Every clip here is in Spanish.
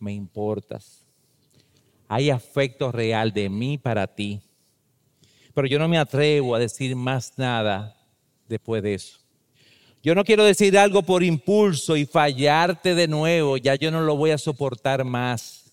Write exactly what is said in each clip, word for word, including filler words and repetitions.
me importas. Hay afecto real de mí para ti. Pero yo no me atrevo a decir más nada después de eso. Yo no quiero decir algo por impulso y fallarte de nuevo. Ya yo no lo voy a soportar más.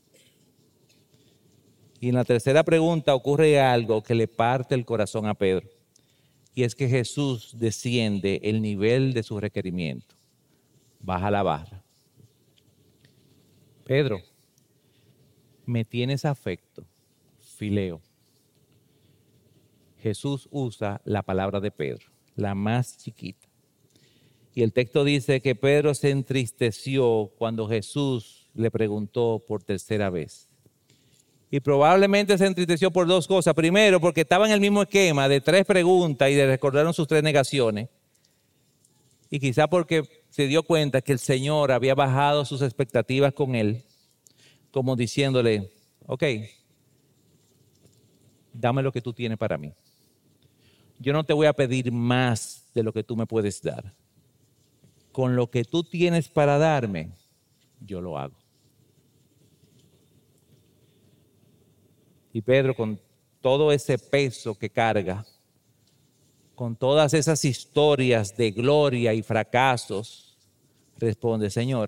Y en la tercera pregunta ocurre algo que le parte el corazón a Pedro. Y es que Jesús desciende el nivel de su requerimiento. Baja la barra. Pedro, me tienes afecto, fileo. Jesús usa la palabra de Pedro, la más chiquita. Y el texto dice que Pedro se entristeció cuando Jesús le preguntó por tercera vez. Y probablemente se entristeció por dos cosas. Primero, porque estaba en el mismo esquema de tres preguntas y le recordaron sus tres negaciones. Y quizá porque se dio cuenta que el Señor había bajado sus expectativas con él, como diciéndole, ok, dame lo que tú tienes para mí. Yo no te voy a pedir más de lo que tú me puedes dar. Con lo que tú tienes para darme, yo lo hago. Y Pedro, con todo ese peso que carga, con todas esas historias de gloria y fracasos, responde, Señor,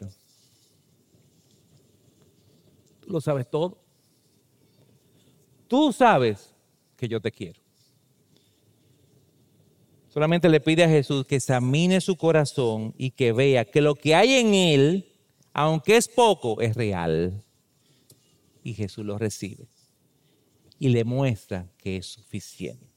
tú lo sabes todo. Tú sabes que yo te quiero. Solamente le pide a Jesús que examine su corazón y que vea que lo que hay en él, aunque es poco, es real. Y Jesús lo recibe y le muestra que es suficiente.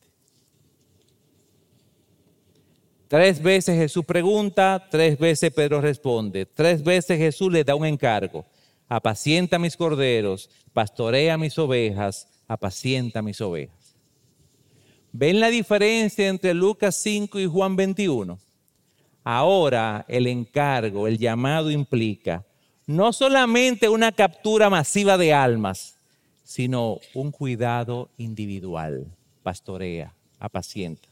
Tres veces Jesús pregunta, tres veces Pedro responde. Tres veces Jesús le da un encargo. Apacienta mis corderos, pastorea mis ovejas, apacienta mis ovejas. ¿Ven la diferencia entre Lucas cinco y Juan veintiuno? Ahora el encargo, el llamado implica no solamente una captura masiva de almas, sino un cuidado individual. Pastorea, apacienta.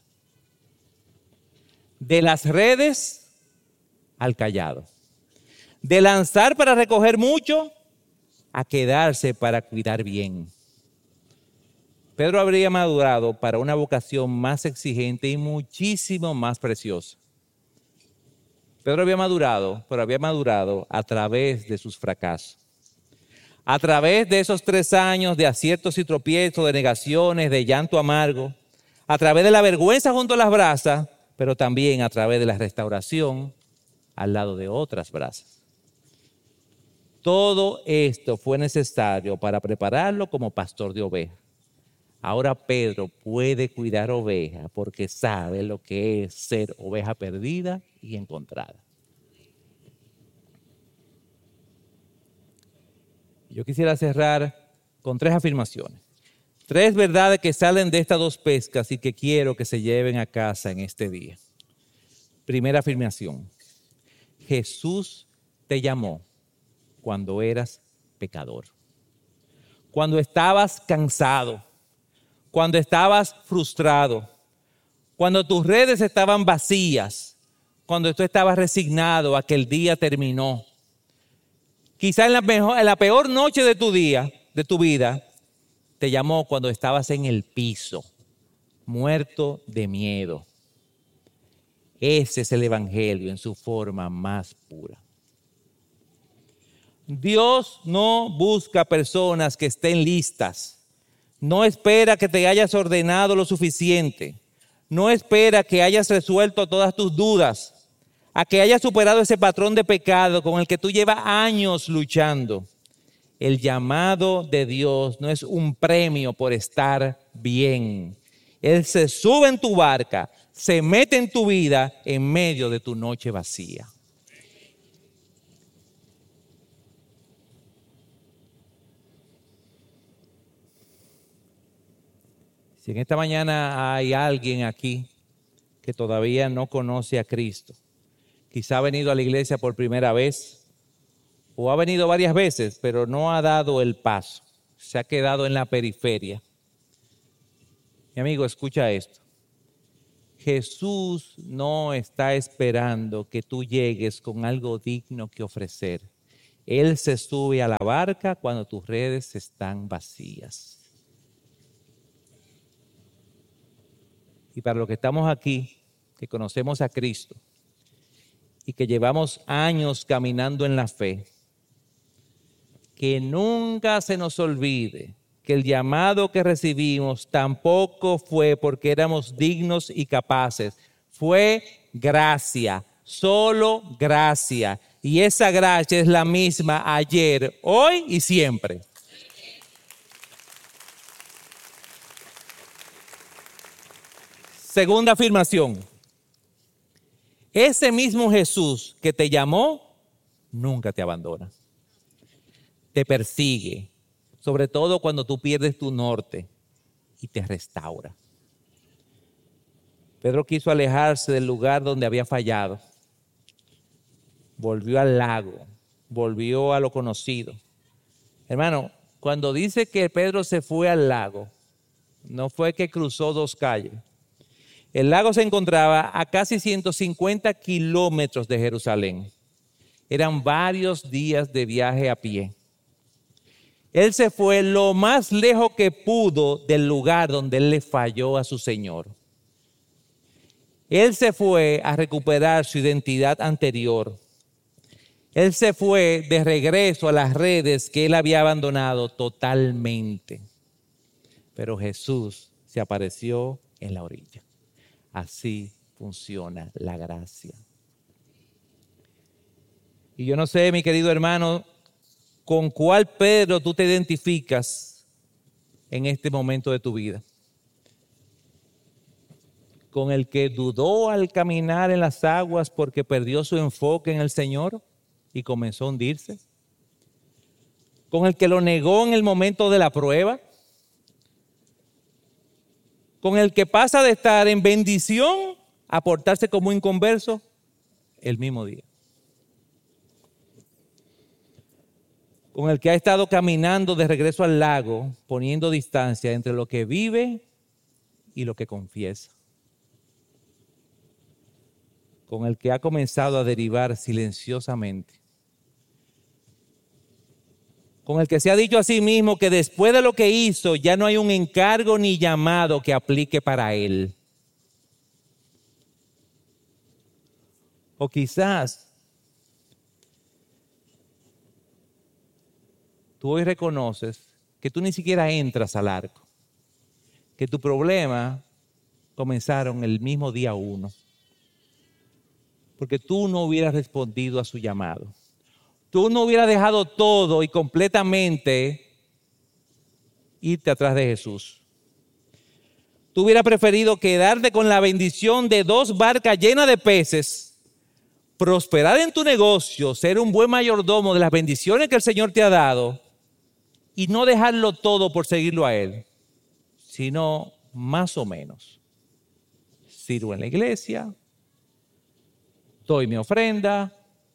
De las redes al callado. De lanzar para recoger mucho a quedarse para cuidar bien. Pedro habría madurado para una vocación más exigente y muchísimo más preciosa. Pedro había madurado, pero había madurado a través de sus fracasos. A través de esos tres años de aciertos y tropiezos, de negaciones, de llanto amargo. A través de la vergüenza junto a las brasas, pero también a través de la restauración al lado de otras brasas. Todo esto fue necesario para prepararlo como pastor de ovejas. Ahora Pedro puede cuidar ovejas porque sabe lo que es ser oveja perdida y encontrada. Yo quisiera cerrar con tres afirmaciones. Tres verdades que salen de estas dos pescas y que quiero que se lleven a casa en este día. Primera afirmación. Jesús te llamó cuando eras pecador. Cuando estabas cansado. Cuando estabas frustrado, cuando tus redes estaban vacías, cuando tú estabas resignado a que el día terminó. Quizá en la, mejor, en la peor noche de tu día, de tu vida, te llamó cuando estabas en el piso, muerto de miedo. Ese es el evangelio en su forma más pura. Dios no busca personas que estén listas. No espera que te hayas ordenado lo suficiente. No espera que hayas resuelto todas tus dudas, a que hayas superado ese patrón de pecado con el que tú llevas años luchando. El llamado de Dios no es un premio por estar bien. Él se sube en tu barca, se mete en tu vida en medio de tu noche vacía. Si en esta mañana hay alguien aquí que todavía no conoce a Cristo, quizá ha venido a la iglesia por primera vez o ha venido varias veces, pero no ha dado el paso, se ha quedado en la periferia. Mi amigo, escucha esto. Jesús no está esperando que tú llegues con algo digno que ofrecer. Él se sube a la barca cuando tus redes están vacías. Y para los que estamos aquí, que conocemos a Cristo y que llevamos años caminando en la fe, que nunca se nos olvide que el llamado que recibimos tampoco fue porque éramos dignos y capaces. Fue gracia, solo gracia. Y esa gracia es la misma ayer, hoy y siempre. Segunda afirmación. Ese mismo Jesús que te llamó, nunca te abandona. Te persigue, sobre todo cuando tú pierdes tu norte, y te restaura. Pedro quiso alejarse del lugar donde había fallado. Volvió al lago, volvió a lo conocido. Hermano, cuando dice que Pedro se fue al lago, no fue que cruzó dos calles. El lago se encontraba a casi ciento cincuenta kilómetros de Jerusalén. Eran varios días de viaje a pie. Él se fue lo más lejos que pudo del lugar donde él le falló a su Señor. Él se fue a recuperar su identidad anterior. Él se fue de regreso a las redes que él había abandonado totalmente. Pero Jesús se apareció en la orilla. Así funciona la gracia. Y yo no sé, mi querido hermano, con cuál Pedro tú te identificas en este momento de tu vida. ¿Con el que dudó al caminar en las aguas porque perdió su enfoque en el Señor y comenzó a hundirse? ¿Con el que lo negó en el momento de la prueba? ¿Con el que pasa de estar en bendición a portarse como un inconverso el mismo día? ¿Con el que ha estado caminando de regreso al lago, poniendo distancia entre lo que vive y lo que confiesa? ¿Con el que ha comenzado a derivar silenciosamente? ¿Con el que se ha dicho a sí mismo que después de lo que hizo ya no hay un encargo ni llamado que aplique para él? O quizás tú hoy reconoces que tú ni siquiera entras al arco, que tu problema comenzaron el mismo día uno, porque tú no hubieras respondido a su llamado. Tú no hubieras dejado todo y completamente irte atrás de Jesús. Tú hubieras preferido quedarte con la bendición de dos barcas llenas de peces, prosperar en tu negocio, ser un buen mayordomo de las bendiciones que el Señor te ha dado y no dejarlo todo por seguirlo a Él, sino más o menos. Sirvo en la iglesia, doy mi ofrenda,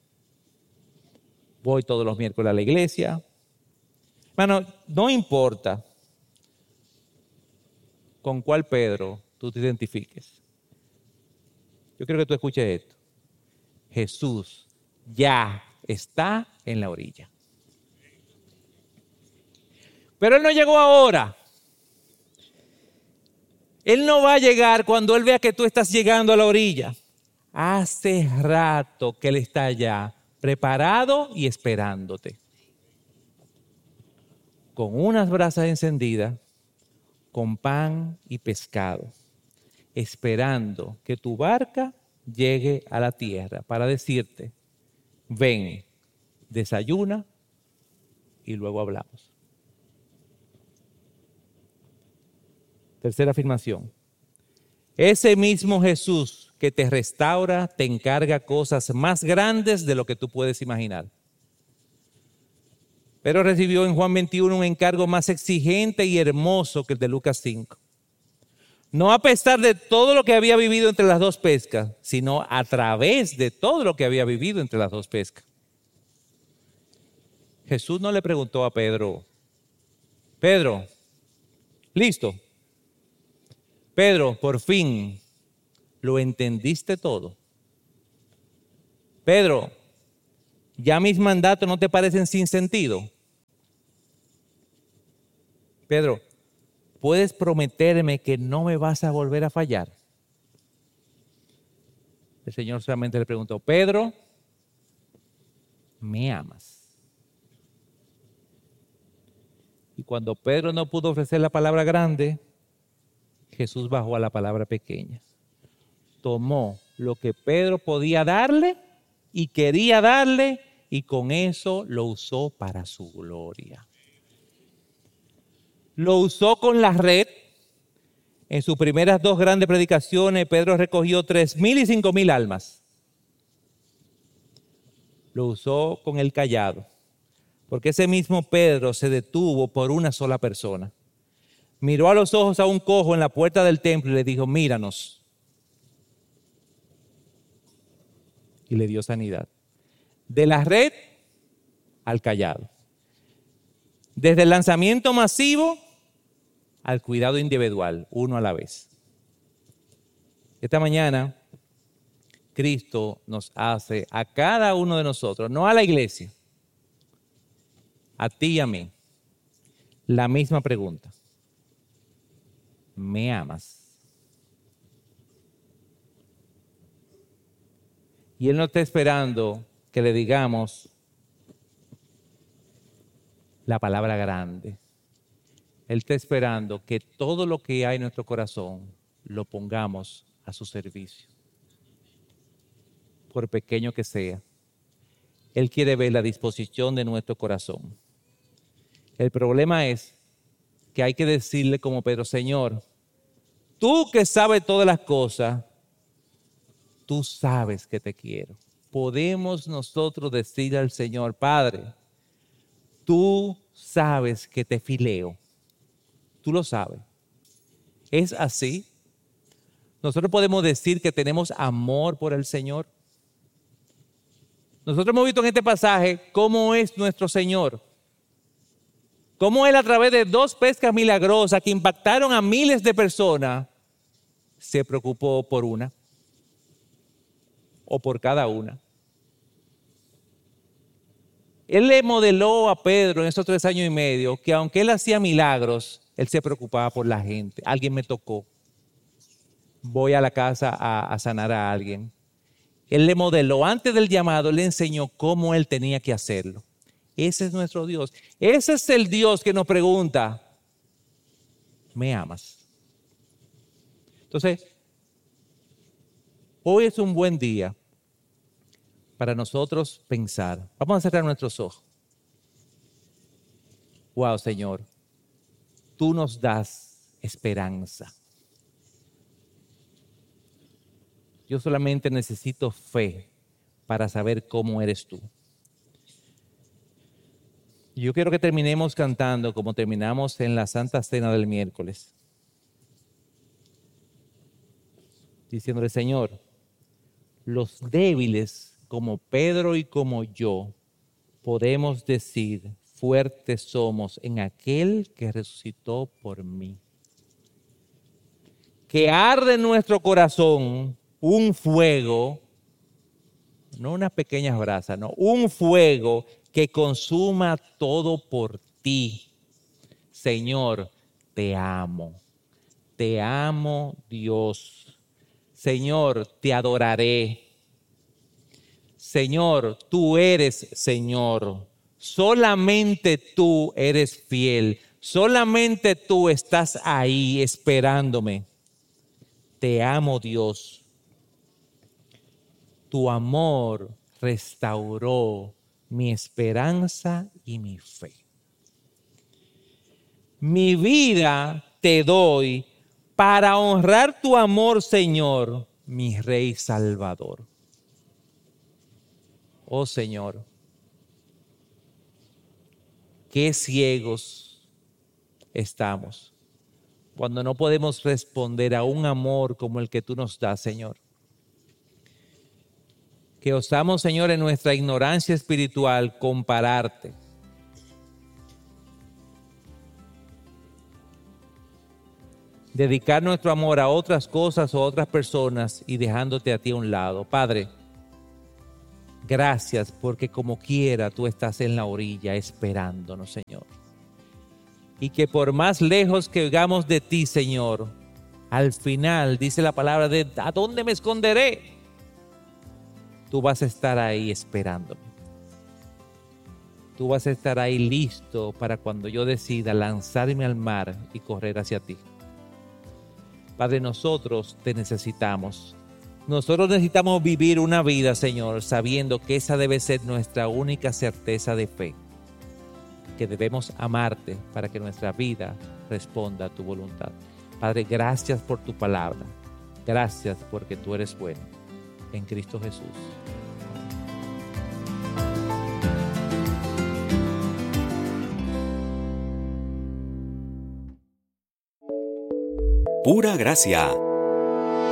voy todos los miércoles a la iglesia. Hermano, no importa con cuál Pedro tú te identifiques. Yo quiero que tú escuches esto. Jesús ya está en la orilla. Pero Él no llegó ahora. Él no va a llegar cuando Él vea que tú estás llegando a la orilla. Hace rato que Él está allá, preparado y esperándote. Con unas brasas encendidas, con pan y pescado, esperando que tu barca llegue a la tierra para decirte, ven, desayuna y luego hablamos. Tercera afirmación. Ese mismo Jesús que te restaura te encarga cosas más grandes de lo que tú puedes imaginar. Pero recibió en Juan veintiuno un encargo más exigente y hermoso que el de Lucas cinco. No a pesar de todo lo que había vivido entre las dos pescas, sino a través de todo lo que había vivido entre las dos pescas. Jesús no le preguntó a Pedro, Pedro, listo. Pedro, por fin, ¿lo entendiste todo? Pedro, ¿Ya mis mandatos no te parecen sin sentido? Pedro, ¿puedes prometerme que no me vas a volver a fallar? El Señor solamente le preguntó, Pedro, ¿me amas? Y cuando Pedro no pudo ofrecer la palabra grande, Jesús bajó a la palabra pequeña. Tomó lo que Pedro podía darle y quería darle y con eso lo usó para su gloria. Lo usó con la red. En sus primeras dos grandes predicaciones, Pedro recogió tres mil y cinco mil almas. Lo usó con el cayado, porque ese mismo Pedro se detuvo por una sola persona. Miró a los ojos a un cojo en la puerta del templo y le dijo, míranos. Y le dio sanidad. De la red al cayado. Desde el lanzamiento masivo al cuidado individual, uno a la vez. Esta mañana, Cristo nos hace a cada uno de nosotros, no a la iglesia, a ti y a mí, la misma pregunta. ¿Me amas? Y Él no está esperando que le digamos la palabra grande. Él está esperando que todo lo que hay en nuestro corazón lo pongamos a su servicio, por pequeño que sea. Él quiere ver la disposición de nuestro corazón. El problema es que hay que decirle como Pedro, Señor, tú que sabes todas las cosas, tú sabes que te quiero. Podemos nosotros decirle al Señor, Padre, tú sabes que te fileo. Tú lo sabes. ¿Es así? Nosotros podemos decir que tenemos amor por el Señor. Nosotros hemos visto en este pasaje cómo es nuestro Señor. Cómo Él a través de dos pescas milagrosas que impactaron a miles de personas, se preocupó por una o por cada una. Él le modeló a Pedro en esos tres años y medio que aunque Él hacía milagros, Él se preocupaba por la gente. Alguien me tocó. Voy a la casa a, a sanar a alguien. Él le modeló. Antes del llamado, le enseñó cómo Él tenía que hacerlo. Ese es nuestro Dios. Ese es el Dios que nos pregunta, ¿me amas? Entonces, hoy es un buen día para nosotros pensar. Vamos a cerrar nuestros ojos. Wow, Señor. Tú nos das esperanza. Yo solamente necesito fe para saber cómo eres tú. Yo quiero que terminemos cantando como terminamos en la Santa Cena del miércoles. Diciéndole, Señor, los débiles como Pedro y como yo podemos decir, fuertes somos en aquel que resucitó por mí. Que arde en nuestro corazón un fuego, no unas pequeñas brasas, no, un fuego que consuma todo por ti. Señor, te amo, te amo Dios. Señor, te adoraré. Señor, tú eres Señor. Solamente tú eres fiel. Solamente tú estás ahí esperándome. Te amo, Dios. Tu amor restauró mi esperanza y mi fe. Mi vida te doy para honrar tu amor, Señor, mi Rey Salvador. Oh, Señor, qué ciegos estamos cuando no podemos responder a un amor como el que tú nos das, Señor. Que osamos, Señor, en nuestra ignorancia espiritual compararte. Dedicar nuestro amor a otras cosas o a otras personas y dejándote a ti a un lado. Padre, Gracias porque como quiera tú estás en la orilla esperándonos, Señor. Y que por más lejos que oigamos de ti, Señor, al final dice la palabra de ¿a dónde me esconderé? Tú vas a estar ahí esperándome. Tú vas a estar ahí listo para cuando yo decida lanzarme al mar y correr hacia ti. Padre, nosotros te necesitamos. Nosotros necesitamos vivir una vida, Señor, sabiendo que esa debe ser nuestra única certeza de fe. Que debemos amarte para que nuestra vida responda a tu voluntad. Padre, gracias por tu palabra. Gracias porque tú eres bueno. En Cristo Jesús. Pura Gracia,